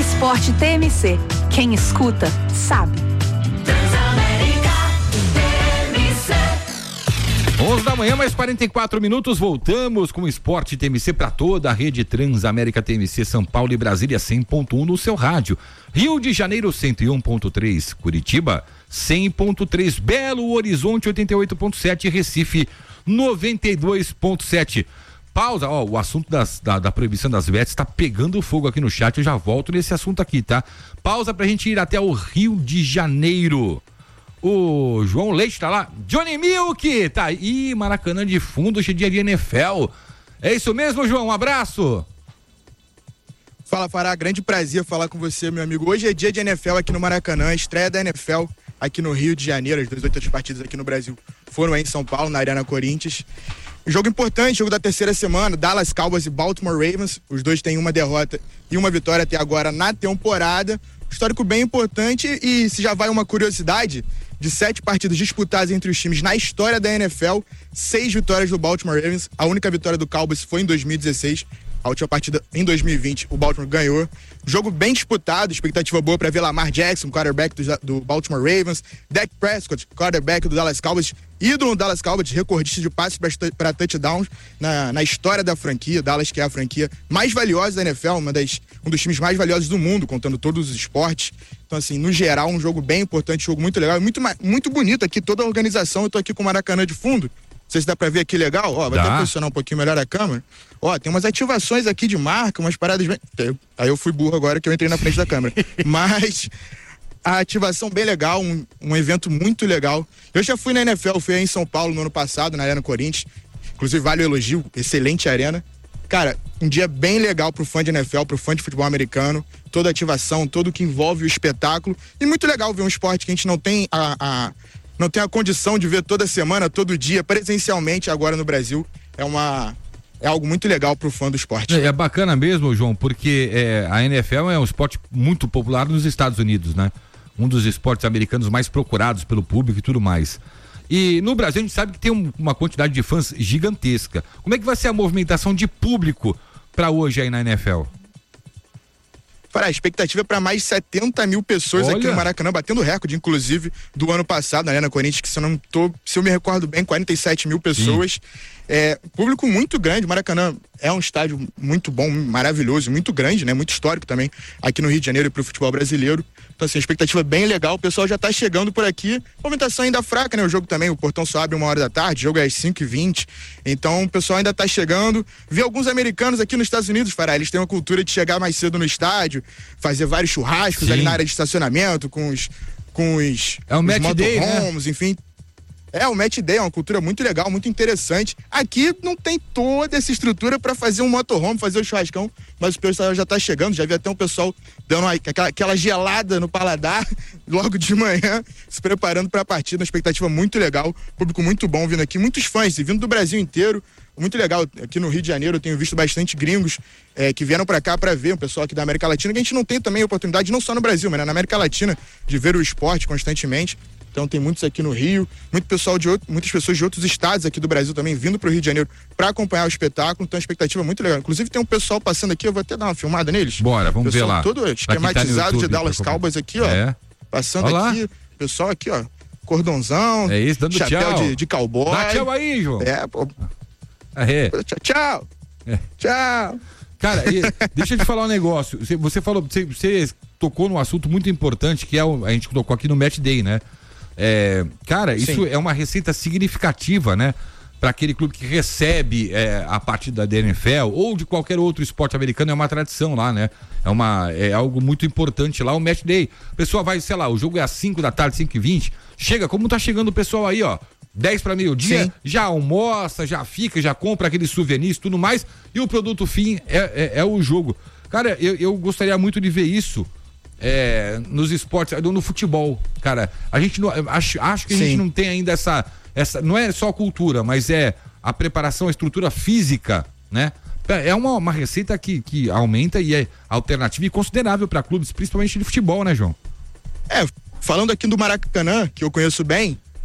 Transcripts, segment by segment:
Esporte TMC. Quem escuta, sabe. Transamérica TMC. 11 da manhã, mais 44 minutos, voltamos com o Esporte TMC para toda a rede Transamérica TMC, São Paulo e Brasília 100.1 no seu rádio. Rio de Janeiro 101.3, Curitiba 100.3, Belo Horizonte 88.7, Recife 92.7. Pausa, o assunto da proibição das bets está pegando fogo aqui no chat, eu já volto nesse assunto aqui, tá? Pausa pra gente ir até o Rio de Janeiro. O João Leite tá lá, Johnny Milk tá aí, Maracanã de fundo, cheio de dia de NFL. É isso mesmo, João, um abraço. Fala, Fará, grande prazer falar com você, meu amigo. Hoje é dia de NFL aqui no Maracanã, estreia da NFL aqui no Rio de Janeiro. As 18 partidas aqui no Brasil foram aí em São Paulo, na Arena Corinthians. Jogo importante, jogo da terceira semana, Dallas Cowboys e Baltimore Ravens. Os dois têm uma derrota e uma vitória até agora na temporada. Histórico bem importante, e se já vai uma curiosidade, de 7 partidas disputadas entre os times na história da NFL, 6 vitórias do Baltimore Ravens. A única vitória do Cowboys foi em 2016. A última partida em 2020, o Baltimore ganhou. Jogo bem disputado, expectativa boa para ver Lamar Jackson, quarterback do Baltimore Ravens, Dak Prescott, quarterback do Dallas Cowboys, ídolo do Dallas Cowboys, recordista de passes para touchdowns na história da franquia. Dallas, que é a franquia mais valiosa da NFL, um dos times mais valiosos do mundo, contando todos os esportes. Então, assim, no geral, um jogo bem importante, jogo muito legal, muito bonito aqui, toda a organização. Eu tô aqui com o Maracanã de fundo. Não sei se dá pra ver aqui legal, vai até posicionar um pouquinho melhor a câmera. Tem umas ativações aqui de marca, umas paradas bem... Aí eu fui burro agora que eu entrei na frente da câmera. Mas a ativação bem legal, um evento muito legal. Eu já fui na NFL, fui aí em São Paulo no ano passado, na Arena Corinthians. Inclusive, vale o elogio, excelente arena. Cara, um dia bem legal pro fã de NFL, pro fã de futebol americano. Toda a ativação, tudo que envolve o espetáculo. E muito legal ver um esporte que a gente não tem não tem a condição de ver toda semana, todo dia, presencialmente agora no Brasil. É algo muito legal pro fã do esporte. É bacana mesmo, João, porque a NFL é um esporte muito popular nos Estados Unidos, né? Um dos esportes americanos mais procurados pelo público e tudo mais. E no Brasil a gente sabe que tem uma quantidade de fãs gigantesca. Como é que vai ser a movimentação de público para hoje aí na NFL? A expectativa é para mais 70 mil pessoas aqui no Maracanã, batendo recorde, inclusive, do ano passado, na Arena Corinthians, que se eu me recordo bem, 47 mil pessoas. Público muito grande. Maracanã é um estádio muito bom, maravilhoso, muito grande, né? Muito histórico também, aqui no Rio de Janeiro e pro futebol brasileiro. Então, assim, a expectativa é bem legal, o pessoal já tá chegando por aqui. Movimentação ainda fraca, né? O jogo também, o portão só abre 1h da tarde, o jogo é às 5h20. Então, o pessoal ainda tá chegando. Vi alguns americanos aqui nos Estados Unidos, Fará, eles têm uma cultura de chegar mais cedo no estádio, fazer vários churrascos ali na área de estacionamento, com os motorhomes, enfim. O Match Day é uma cultura muito legal, muito interessante. Aqui não tem toda essa estrutura para fazer um motorhome, fazer o churrascão, mas o pessoal já tá chegando, já vi até um pessoal dando aquela gelada no paladar logo de manhã, se preparando para a partida. Uma expectativa muito legal, público muito bom vindo aqui, muitos fãs, e vindo do Brasil inteiro. Muito legal. Aqui no Rio de Janeiro eu tenho visto bastante gringos que vieram para cá para ver, o pessoal aqui da América Latina, que a gente não tem também oportunidade, não só no Brasil, mas na América Latina, de ver o esporte constantemente. Então tem muitos aqui no Rio, muitas pessoas de outros estados aqui do Brasil também vindo pro Rio de Janeiro para acompanhar o espetáculo. Então a expectativa é muito legal. Inclusive tem um pessoal passando aqui, eu vou até dar uma filmada neles. Bora, vamos ver lá. Todo esquematizado YouTube, de Dallas Cowboys aqui, passando olá. Aqui, pessoal aqui, cordãozão. É isso, dando chapéu tchau. de cowboy. Dá tchau aí, João. Tchau. Tchau. Cara, deixa eu te falar um negócio. Você tocou num assunto muito importante, que a gente tocou aqui no Match Day, né? Isso é uma receita significativa, né? Para aquele clube que recebe a partida da NFL ou de qualquer outro esporte americano, é uma tradição lá, né? É algo muito importante lá, o Match Day. O pessoal vai, sei lá, o jogo é às 5 da tarde, 5h20. Chega, como tá chegando o pessoal aí, ó. 10 para meio-dia, já almoça, já fica, já compra aqueles souvenirs e tudo mais, e o produto fim é o jogo. Cara, eu gostaria muito de ver isso nos esportes, no futebol, cara. A gente não, acho que a gente não tem ainda essa, não é só a cultura, mas é a preparação, a estrutura física, né? É uma receita que aumenta e é alternativa e considerável para clubes, principalmente de futebol, né, João? Falando aqui do Maracanã, que eu conheço bem,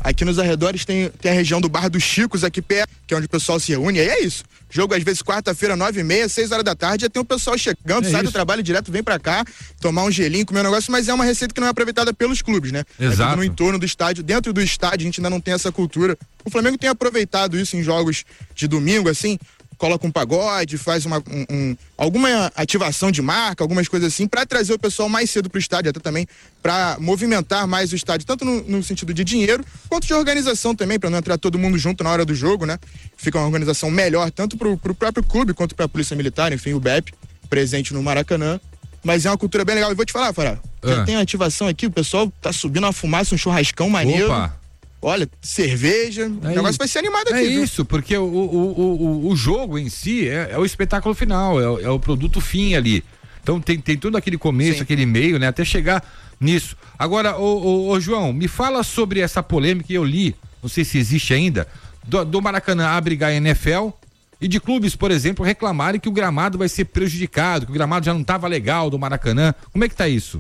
Aqui nos arredores tem a região do Bar dos Chicos aqui perto, que é onde o pessoal se reúne, e aí é isso. Jogo às vezes quarta-feira, 9h30, 6 horas da tarde, já tem o pessoal chegando, sai do trabalho direto, vem pra cá, tomar um gelinho, comer um negócio, mas é uma receita que não é aproveitada pelos clubes, né? Exato. Aqui no entorno do estádio, dentro do estádio, a gente ainda não tem essa cultura. O Flamengo tem aproveitado isso em jogos de domingo, assim, coloca um pagode, faz alguma ativação de marca, algumas coisas assim, para trazer o pessoal mais cedo pro estádio, até também para movimentar mais o estádio, tanto no sentido de dinheiro, quanto de organização também, para não entrar todo mundo junto na hora do jogo, né? Fica uma organização melhor, tanto pro próprio clube, quanto pra Polícia Militar, enfim, o BEP, presente no Maracanã. Mas é uma cultura bem legal. E vou te falar, Fará, já tem ativação aqui, o pessoal tá subindo uma fumaça, um churrascão maneiro. Opa! Olha, cerveja, o negócio vai ser animado aqui. É viu? isso, porque o jogo em si é o espetáculo final, é o produto fim ali. Então tem todo aquele começo, Sim. aquele meio, né? Até chegar nisso. Agora, ô João, me fala sobre essa polêmica que eu li, não sei se existe ainda, do Maracanã abrigar a NFL e de clubes, por exemplo, reclamarem que o gramado vai ser prejudicado, que o gramado já não estava legal do Maracanã. Como é que tá isso?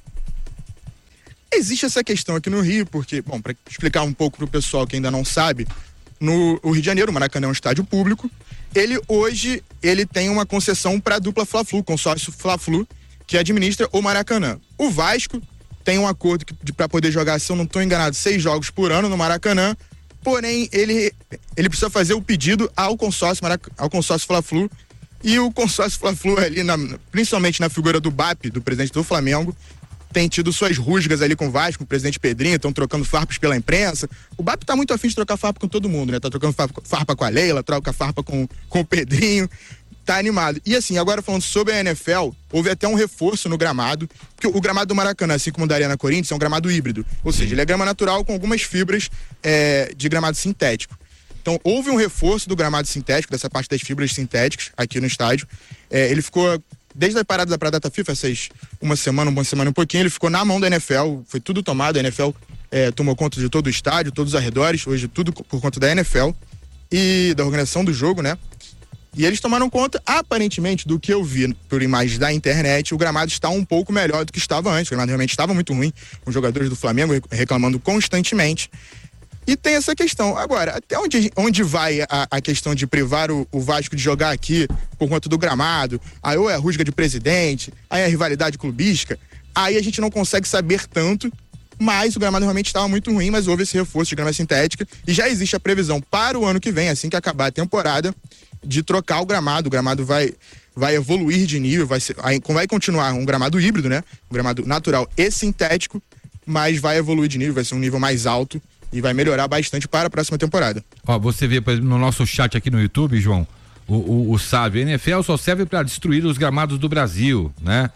Existe essa questão aqui no Rio, porque, bom, para explicar um pouco pro pessoal que ainda não sabe, no Rio de Janeiro, o Maracanã é um estádio público, hoje tem uma concessão para a dupla Fla-Flu, consórcio Fla-Flu, que administra o Maracanã. O Vasco tem um acordo para poder jogar, se eu não estou enganado, 6 jogos por ano no Maracanã, porém ele precisa fazer o pedido ao consórcio Fla-Flu, e o consórcio Fla-Flu ali, principalmente na figura do BAP, do presidente do Flamengo, tem tido suas rusgas ali com o Vasco, com o presidente Pedrinho, estão trocando farpas pela imprensa. O BAP tá muito afim de trocar farpa com todo mundo, né? Tá trocando farpa com a Leila, troca farpa com o Pedrinho, tá animado. E assim, agora falando sobre a NFL, houve até um reforço no gramado, porque o gramado do Maracanã, assim como o da Arena Corinthians, é um gramado híbrido, ou seja, ele é grama natural com algumas fibras de gramado sintético. Então, houve um reforço do gramado sintético, dessa parte das fibras sintéticas aqui no estádio. Ele ficou... Desde a parada da data FIFA, uma semana e um pouquinho, ele ficou na mão da NFL, foi tudo tomado, a NFL tomou conta de todo o estádio, todos os arredores, hoje tudo por conta da NFL e da organização do jogo, né? E eles tomaram conta, aparentemente, do que eu vi por imagens da internet, o gramado está um pouco melhor do que estava antes, o gramado realmente estava muito ruim, os jogadores do Flamengo reclamando constantemente. E tem essa questão. Agora, até onde vai a questão de privar o Vasco de jogar aqui por conta do gramado? Aí ou é a rusga de presidente, aí é a rivalidade clubística. Aí a gente não consegue saber tanto, mas o gramado realmente estava muito ruim, mas houve esse reforço de grama sintética e já existe a previsão para o ano que vem, assim que acabar a temporada, de trocar o gramado. O gramado vai evoluir de nível, vai continuar um gramado híbrido, né? Um gramado natural e sintético, mas vai evoluir de nível, vai ser um nível mais alto e vai melhorar bastante para a próxima temporada. Ó, você vê, por exemplo, no nosso chat aqui no YouTube, João, o Sávio, a NFL só serve para destruir os gramados do Brasil, né?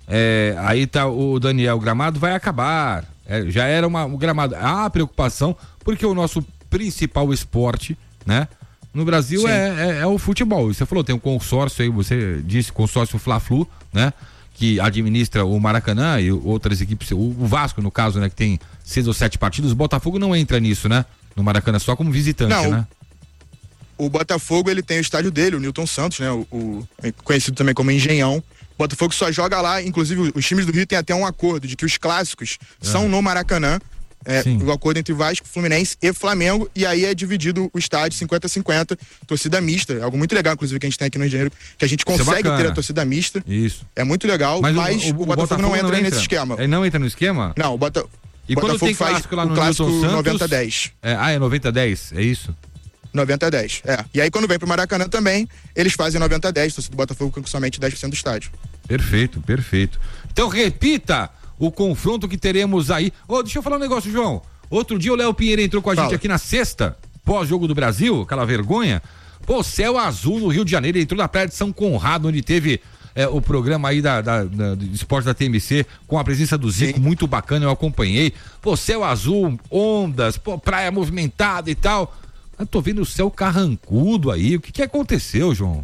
Aí tá o Daniel, o gramado vai acabar, já era um gramado. Há preocupação, porque o nosso principal esporte, né? No Brasil é o futebol. Você falou, tem um consórcio aí, você disse, consórcio Fla-Flu, né? Que administra o Maracanã e outras equipes, o Vasco, no caso, né? Que tem 6 ou 7 partidos, o Botafogo não entra nisso, né? No Maracanã, só como visitante, não, né? O Botafogo, ele tem o estádio dele, o Newton Santos, né? Conhecido também como Engenhão. O Botafogo só joga lá, inclusive os times do Rio têm até um acordo de que os clássicos são no Maracanã. O acordo entre Vasco, Fluminense e Flamengo, e aí é dividido o estádio 50-50, torcida mista, algo muito legal, inclusive, que a gente tem aqui no Rio de Janeiro, que a gente consegue ter a torcida mista. Isso. É muito legal, mas o Botafogo não entra nesse esquema. Ele não entra no esquema? Não, E quando tem clássico lá no clássico Newton Santos? 90-10. É 90-10, é isso? 90-10, E aí quando vem pro Maracanã também, eles fazem 90-10, torcida do Botafogo com somente 10% do estádio. Perfeito, perfeito. Então repita o confronto que teremos aí. Deixa eu falar um negócio, João. Outro dia o Léo Pinheiro entrou com a gente aqui na sexta, pós-jogo do Brasil, aquela vergonha. Pô, céu azul no Rio de Janeiro, ele entrou na praia de São Conrado, onde teve o programa aí do esporte da TMC, com a presença do Zico, muito bacana, eu acompanhei. Pô, céu azul, ondas, pô, praia movimentada e tal. Eu tô vendo o céu carrancudo aí, o que aconteceu, João?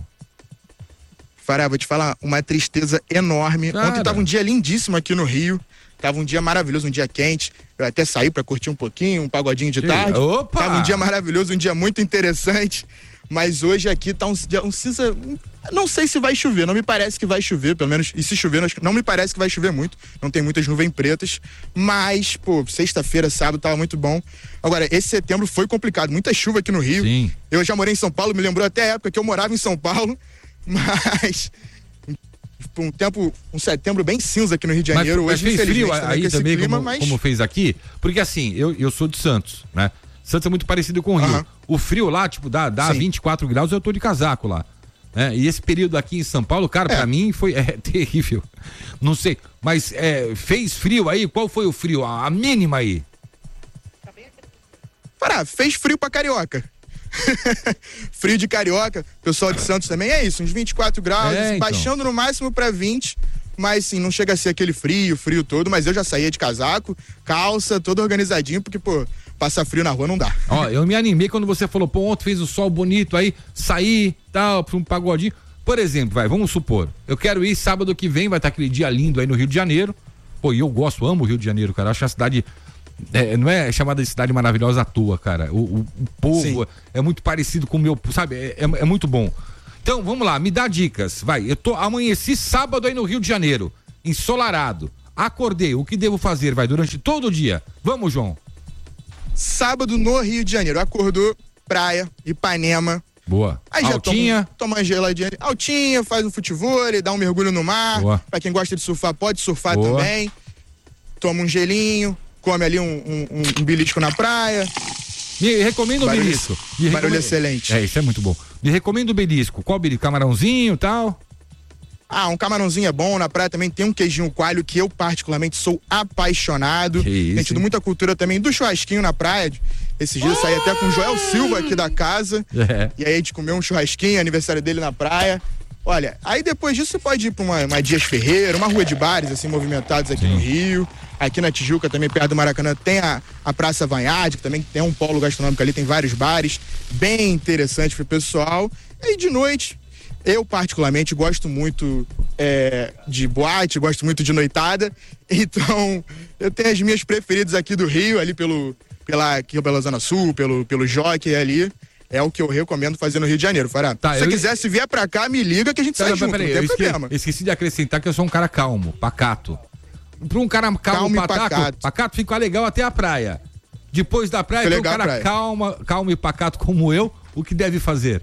Fará, vou te falar, uma tristeza enorme. Cara. Ontem tava um dia lindíssimo aqui no Rio, tava um dia maravilhoso, um dia quente, eu até saí pra curtir um pouquinho, um pagodinho de tarde. Opa! Tava um dia maravilhoso, um dia muito interessante, Mas hoje aqui tá um cinza. Não sei se vai chover, não me parece que vai chover, pelo menos, e se chover, não me parece que vai chover muito, não tem muitas nuvens pretas, mas, pô, sexta-feira, sábado, tava muito bom. Agora, esse setembro foi complicado, muita chuva aqui no Rio. Sim. Eu já morei em São Paulo, me lembrou até a época que eu morava em São Paulo, mas um setembro bem cinza aqui no Rio de Janeiro. Mas hoje, fez frio também, aí também, clima, como fez aqui? Porque assim, eu sou de Santos, né? Santos é muito parecido com o Rio. O frio lá, tipo, dá 24 graus, eu tô de casaco lá. E esse período aqui em São Paulo, cara, pra mim foi terrível. Não sei, mas fez frio aí? Qual foi o frio? A mínima aí? Fez frio pra carioca. Frio de carioca, pessoal de Santos também é isso, uns 24 graus, baixando no máximo pra 20, mas sim, não chega a ser aquele frio todo, mas eu já saía de casaco, calça, todo organizadinho, porque, pô, passar frio na rua não dá. Ó, eu me animei quando você falou, pô, ontem fez o sol bonito aí, saí, tal, pra um pagodinho. Por exemplo, vamos supor, eu quero ir sábado que vem, vai estar aquele dia lindo aí no Rio de Janeiro. Pô, e eu amo o Rio de Janeiro, cara, acho a cidade, não é chamada de cidade maravilhosa à toa, cara. O povo é muito parecido com o meu, sabe, é muito bom. Então, vamos lá, me dá dicas, amanheci sábado aí no Rio de Janeiro, ensolarado, acordei, o que devo fazer, durante todo o dia? Vamos, João. Sábado no Rio de Janeiro, acordou, praia, Ipanema. Boa. Aí já altinha. Toma uma geladinha, altinha, faz um futevôlei, dá um mergulho no mar. Boa. Pra quem gosta de surfar, pode surfar Boa. também. Toma um gelinho, come ali um belisco na praia. Me recomenda o belisco. Barulho excelente. Isso é muito bom. Me recomenda o belisco. Qual belisco? Camarãozinho e tal? Um camarãozinho é bom, na praia também tem um queijinho coalho que eu particularmente sou apaixonado. Tem tido muita cultura também do churrasquinho na praia. Esses dias eu saí até com o Joel Silva aqui da casa. E aí a gente comeu um churrasquinho, aniversário dele na praia. Olha, aí depois disso você pode ir pra uma Dias Ferreira, uma rua de bares assim movimentados aqui no Rio. Aqui na Tijuca também, perto do Maracanã, tem a Praça Vanhade, que também tem um polo gastronômico ali, tem vários bares, bem interessante pro pessoal. E aí de noite, eu particularmente gosto muito de boate, gosto muito de noitada, então eu tenho as minhas preferidas aqui do Rio, ali pela Zona Sul, pelo Jockey ali. É o que eu recomendo fazer no Rio de Janeiro, Fará. Se você quiser, se vier pra cá, me liga que a gente sai junto, não tem problema. Esqueci de acrescentar que eu sou um cara calmo, pacato. Pra um cara calmo e pacato fica legal até a praia. Depois da praia, um cara calmo e pacato como eu, o que deve fazer?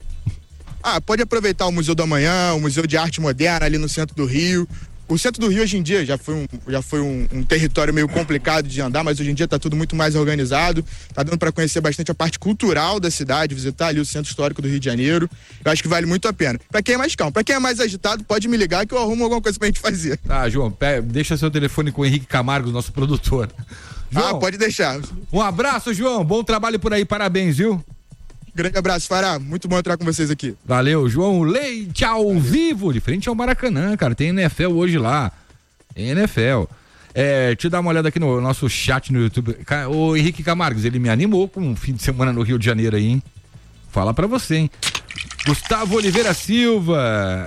Pode aproveitar o Museu do Amanhã, o Museu de Arte Moderna ali no centro do Rio. O centro do Rio hoje em dia já foi um território meio complicado de andar, mas hoje em dia tá tudo muito mais organizado. Tá dando para conhecer bastante a parte cultural da cidade, visitar ali o centro histórico do Rio de Janeiro. Eu acho que vale muito a pena. Para quem é mais calmo, para quem é mais agitado, pode me ligar que eu arrumo alguma coisa pra gente fazer. João, deixa seu telefone com o Henrique Camargo, nosso produtor. João, pode deixar. Um abraço, João. Bom trabalho por aí, parabéns, viu? Grande abraço, Fará. Muito bom entrar com vocês aqui. Valeu, João Leite ao vivo, de frente ao Maracanã, cara. Tem NFL hoje lá. Tem NFL. Deixa eu dar uma olhada aqui no nosso chat no YouTube. O Henrique Camargos, ele me animou com um fim de semana no Rio de Janeiro aí, hein? Fala pra você, hein? Gustavo Oliveira Silva.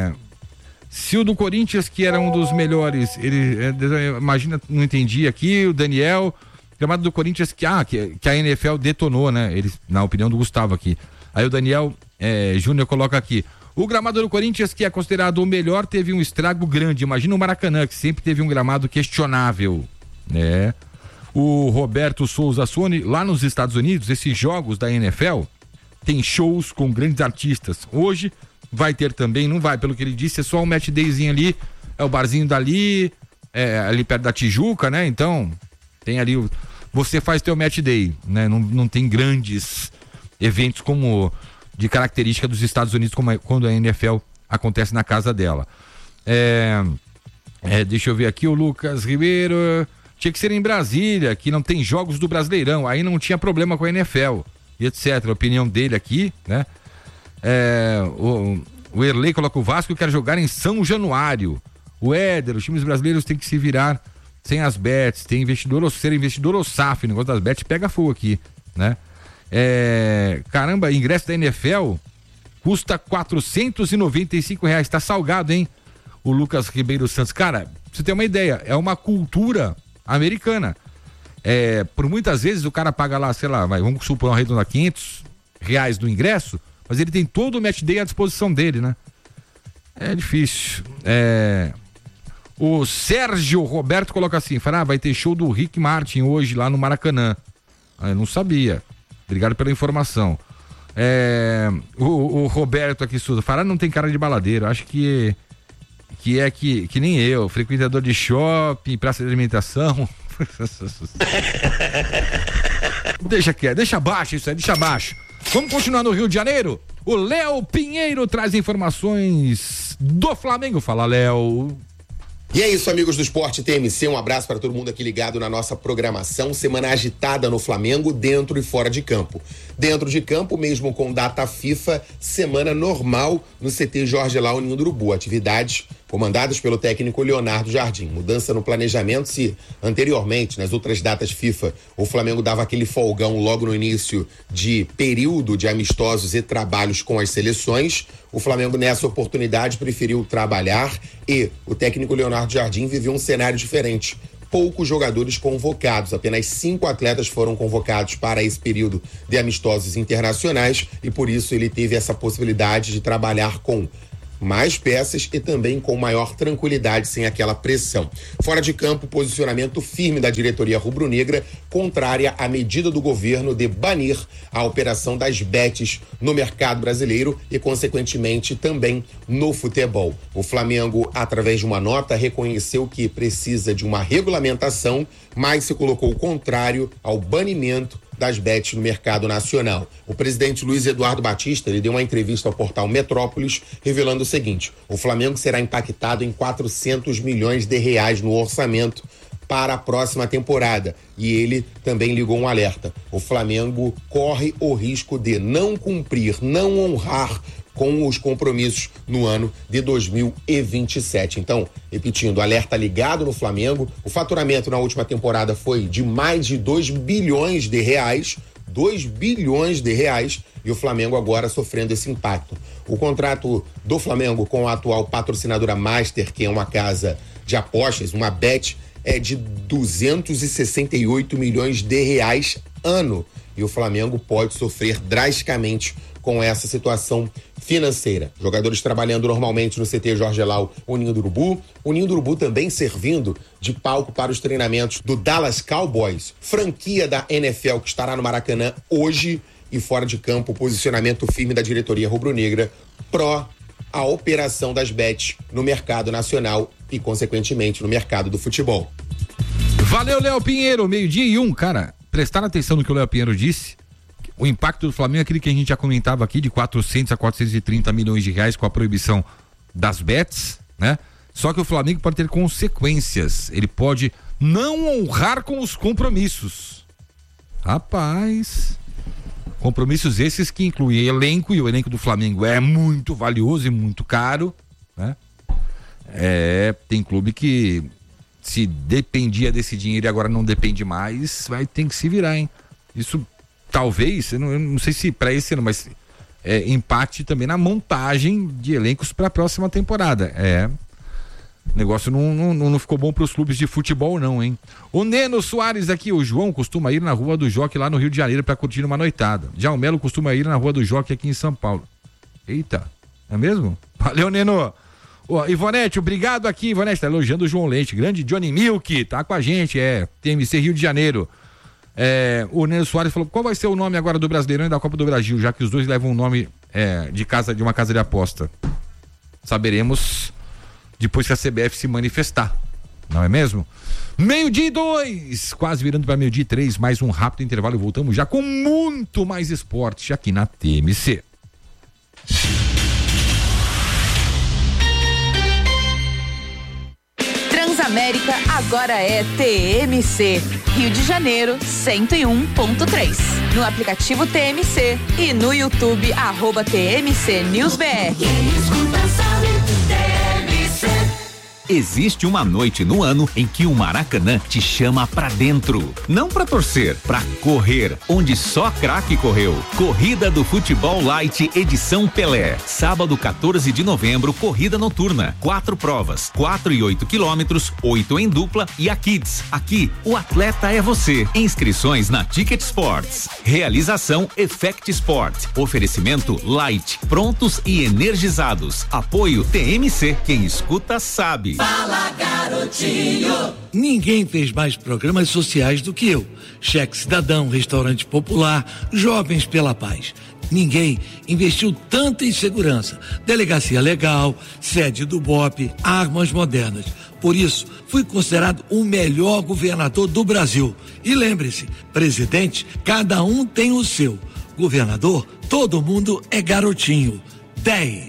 Se o do Corinthians, que era um dos melhores, imagina, não entendi aqui, o Daniel... Gramado do Corinthians que a NFL detonou, né? Eles, na opinião do Gustavo aqui. Aí o Daniel Júnior coloca aqui. O gramado do Corinthians, que é considerado o melhor, teve um estrago grande. Imagina o Maracanã, que sempre teve um gramado questionável, né? O Roberto Souza Sone, lá nos Estados Unidos, esses jogos da NFL tem shows com grandes artistas. Hoje vai ter também, não vai, pelo que ele disse, é só um match dayzinho ali, é o barzinho dali, ali perto da Tijuca, né? Então, tem ali você faz teu match day, né? Não tem grandes eventos como de característica dos Estados Unidos, como quando a NFL acontece na casa dela. Deixa eu ver aqui, o Lucas Ribeiro, tinha que ser em Brasília, que não tem jogos do Brasileirão, aí não tinha problema com a NFL, e etc. A opinião dele aqui, né? O Erlei coloca o Vasco, quer jogar em São Januário. O Éder, os times brasileiros têm que se virar sem as bets, tem investidor ou ser investidor ou SAF, o negócio das bets pega fogo aqui, né? Caramba, ingresso da NFL custa R$495, tá salgado, hein? O Lucas Ribeiro Santos, cara, pra você ter uma ideia, é uma cultura americana. Por muitas vezes o cara paga lá, sei lá, vamos supor uma redonda 500, reais do ingresso, mas ele tem todo o match day à disposição dele, né? É difícil. O Sérgio Roberto coloca assim, fala, vai ter show do Rick Martin hoje lá no Maracanã. Eu não sabia. Obrigado pela informação. O Roberto aqui, fala, não tem cara de baladeiro, acho que nem eu, frequentador de shopping, praça de alimentação. Deixa abaixo isso aí, deixa abaixo. Vamos continuar no Rio de Janeiro? O Léo Pinheiro traz informações do Flamengo. Fala, Léo. E é isso, amigos do Esporte TMC, um abraço para todo mundo aqui ligado na nossa programação. Semana agitada no Flamengo, dentro e fora de campo. Dentro de campo, mesmo com data FIFA, semana normal no CT Jorge Lau, Ninho do Urubu. Atividades comandadas pelo técnico Leonardo Jardim. Mudança no planejamento, se anteriormente, nas outras datas FIFA, o Flamengo dava aquele folgão logo no início de período de amistosos e trabalhos com as seleções, o Flamengo nessa oportunidade preferiu trabalhar e o técnico Leonardo Jardim viveu um cenário diferente. Poucos jogadores convocados, apenas 5 atletas foram convocados para esse período de amistosos internacionais e por isso ele teve essa possibilidade de trabalhar com mais peças e também com maior tranquilidade, sem aquela pressão. Fora de campo, posicionamento firme da diretoria rubro-negra, contrária à medida do governo de banir a operação das bets no mercado brasileiro e, consequentemente, também no futebol. O Flamengo, através de uma nota, reconheceu que precisa de uma regulamentação, mas se colocou contrário ao banimento das bets no mercado nacional. O presidente Luiz Eduardo Batista, ele deu uma entrevista ao portal Metrópolis, revelando o seguinte: o Flamengo será impactado em 400 milhões de reais no orçamento para a próxima temporada. E ele também ligou um alerta. O Flamengo corre o risco de não cumprir, não honrar com os compromissos no ano de 2027. Então, repetindo, alerta ligado no Flamengo. O faturamento na última temporada foi de mais de 2 bilhões de reais. 2 bilhões de reais e o Flamengo agora sofrendo esse impacto. O contrato do Flamengo com a atual patrocinadora Master, que é uma casa de apostas, uma bet, é de 268 milhões de reais ano. E o Flamengo pode sofrer drasticamente com essa situação financeira. Jogadores trabalhando normalmente no CT Jorge Lau, o Ninho do Urubu. O Ninho do Urubu também servindo de palco para os treinamentos do Dallas Cowboys, franquia da NFL que estará no Maracanã hoje. E fora de campo, o posicionamento firme da diretoria rubro-negra pró a operação das bets no mercado nacional e, consequentemente, no mercado do futebol. Valeu, Léo Pinheiro. 12:01, cara. Prestaram atenção no que o Léo Pinheiro disse? O impacto do Flamengo é aquele que a gente já comentava aqui, de 400 a 430 milhões de reais com a proibição das bets, né? Só que o Flamengo pode ter consequências. Ele pode não honrar com os compromissos. Rapaz, compromissos esses que incluem elenco, e o elenco do Flamengo é muito valioso e muito caro, né? Tem clube que se dependia desse dinheiro e agora não depende mais, vai ter que se virar, hein? Isso talvez, eu não sei se para esse ano, mas empate também na montagem de elencos para a próxima temporada. O negócio não ficou bom para os clubes de futebol não, hein? O Neno Soares aqui, o João costuma ir na Rua do Jockey lá no Rio de Janeiro para curtir uma noitada. Já o Melo costuma ir na Rua do Jockey aqui em São Paulo. Eita, é mesmo? Valeu, Neno. Ivonete, obrigado aqui, Ivonete, tá elogiando o João Leite, grande Johnny Milk, tá com a gente, TMC Rio de Janeiro. O Neno Soares falou, qual vai ser o nome agora do Brasileirão e da Copa do Brasil, já que os dois levam o nome de uma casa de aposta? Saberemos depois que a CBF se manifestar, não é mesmo? 12:02, quase virando para 12:03, mais um rápido intervalo e voltamos já com muito mais esporte aqui na TMC. Transamérica agora é TMC. Rio de Janeiro, 101.3. No aplicativo TMC e no YouTube, @TMC News BR. Existe uma noite no ano em que o Maracanã te chama pra dentro. Não pra torcer, pra correr, onde só craque correu. Corrida do Futebol Light, edição Pelé. Sábado 14 de novembro, corrida noturna. 4 provas, 4 e 8 quilômetros, 8 em dupla e a Kids. Aqui, o atleta é você. Inscrições na Ticket Sports. Realização Effect Sport. Oferecimento Light. Prontos e energizados. Apoio TMC. Quem escuta sabe. Fala, garotinho. Ninguém fez mais programas sociais do que eu. Cheque Cidadão, Restaurante Popular, Jovens pela Paz. Ninguém investiu tanto em segurança. Delegacia legal, sede do BOP, armas modernas. Por isso, fui considerado o melhor governador do Brasil. E lembre-se, presidente, cada um tem o seu. Governador, todo mundo é garotinho. 10.